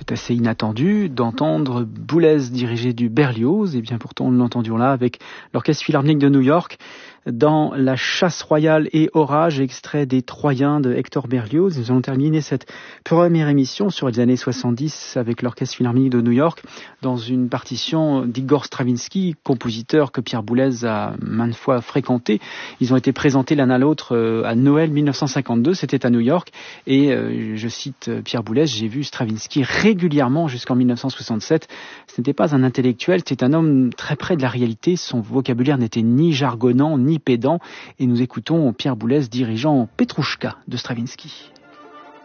C'est assez inattendu d'entendre Boulez diriger du Berlioz, et bien pourtant nous l'entendions là avec l'Orchestre Philharmonique de New York dans La chasse royale et Orage, extrait des Troyens de Hector Berlioz. Nous allons terminer cette première émission sur les années 70 avec l'Orchestre Philharmonique de New York dans une partition d'Igor Stravinsky, compositeur que Pierre Boulez a maintes fois fréquenté. Ils ont été présentés l'un à l'autre à Noël 1952, c'était à New York, et je cite Pierre Boulez, j'ai vu Stravinsky régulièrement jusqu'en 1967. Ce n'était pas un intellectuel, c'était un homme très près de la réalité, son vocabulaire n'était ni jargonnant, ni pédant, et nous écoutons Pierre Boulez dirigeant Petrouchka de Stravinsky.